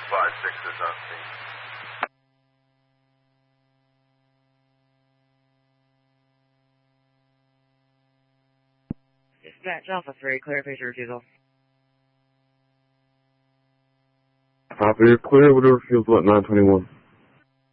5-6 is on scene. Dispatch Alpha 3, clear picture refusal. Copy, clear, whatever feels what, 921.